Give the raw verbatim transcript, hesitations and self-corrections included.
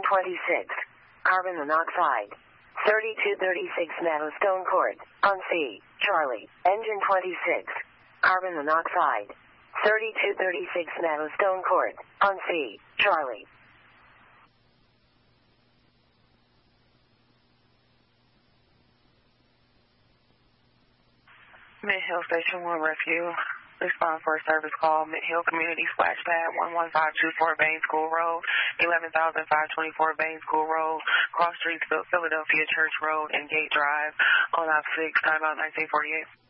Engine twenty-six. Carbon monoxide. thirty-two thirty-six Meadow Stone Court. On C. Charlie. Engine twenty-six. Carbon monoxide. thirty-two thirty-six Meadow Stone Court. On C. Charlie. Mid-Hill Station one Rescue. Respond for a service call. Mid-Hill Community Splash Pad, one one five two four Bain School Road, eleven thousand five hundred twenty-four Bain School Road, Cross Street, Philadelphia Church Road, and Gate Drive, on op six, timeout nineteen forty-eight.